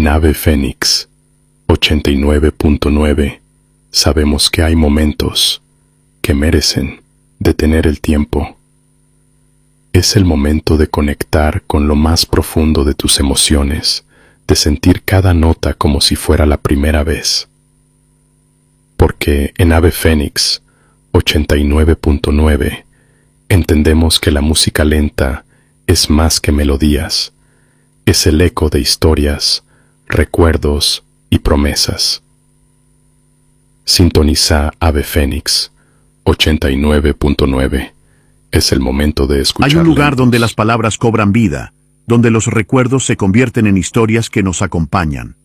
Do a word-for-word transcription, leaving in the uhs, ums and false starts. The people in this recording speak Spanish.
En Ave Fénix ochenta y nueve punto nueve sabemos que hay momentos que merecen detener el tiempo. Es el momento de conectar con lo más profundo de tus emociones, de sentir cada nota como si fuera la primera vez. Porque en Ave Fénix ochenta y nueve punto nueve entendemos que la música lenta es más que melodías, es el eco de historias, recuerdos y promesas. Sintoniza Ave Fénix ochenta y nueve punto nueve. Es el momento de escuchar. Hay un lugar lentos. donde las palabras cobran vida, donde los recuerdos se convierten en historias que nos acompañan.